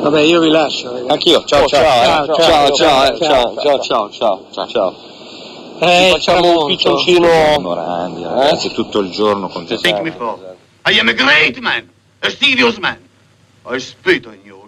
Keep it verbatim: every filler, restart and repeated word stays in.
Vabbè, io vi lascio, ragazzi. Anch'io, ciao, Oh, ciao, ciao, ciao, ciao, ciao, ciao, ciao, ciao, ciao, ciao, ciao, ciao. Eh, Facciamo un piccioncino. Ignoranti, ragazzi, tutto il giorno con te. Take me for. I am a great man, a serious man. I spit on you.